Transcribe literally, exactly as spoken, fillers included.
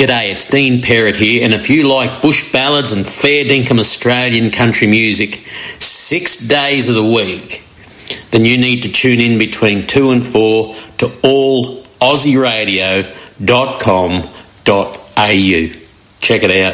G'day, it's Dean Perrott here, and if you like bush ballads and fair dinkum Australian country music six days of the week, then you need to tune in between two and four to all aussie radio dot com dot a u. Check it out.